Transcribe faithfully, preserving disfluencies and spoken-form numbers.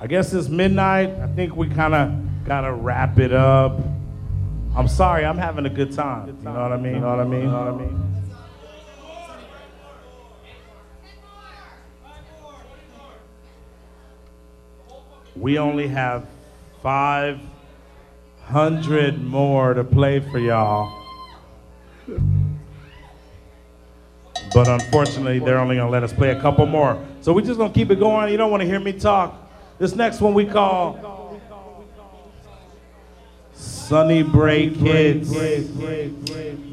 I guess it's midnight. I think we kind of gotta wrap it up. I'm sorry, I'm having a good time. You know what I mean? You know what I mean? You know what I mean? We only have five hundred more to play for y'all. But unfortunately, they're only gonna let us play a couple more. So we're just gonna keep it going. You don't wanna hear me talk. This next one we call Sunny Break Kids.